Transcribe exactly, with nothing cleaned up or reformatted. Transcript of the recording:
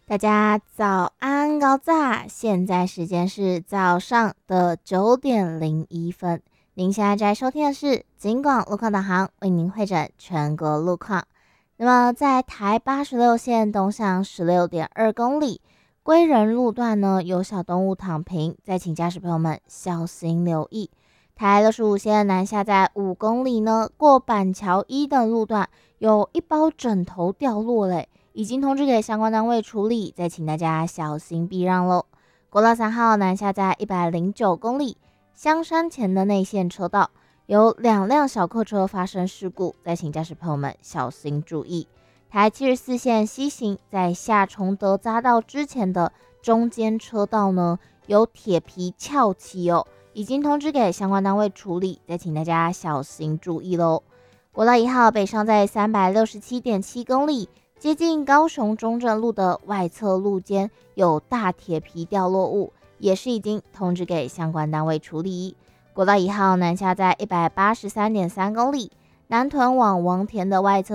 大家早安高炸，现在时间是早上的九点零一分。您现在在收听的是警广路况导航，为您会诊全国路况。那么在台八十六线东向十六点二公里归仁路段呢，有小动物躺平，再请驾驶朋友们小心留意。台六十五线南下在五公里呢，过板桥一的路段有一包枕头掉落嘞。已经通知给相关单位处理，再请大家小心避让喽。国道三号南下在一百零九公里香山前的内线车道，有两辆小客车发生事故，再请驾驶朋友们小心注意。台七十四线西行在下崇德匝道之前的中间车道呢，有铁皮翘起哦，已经通知给相关单位处理，再请大家小心注意喽。国道一号北上在三百六十七点七公里。接近高雄中正路的外侧路肩有大铁皮掉落物，也是已经通知给相关单位处理。国道一号南下在一百八十三点三公里，南屯往王田的外侧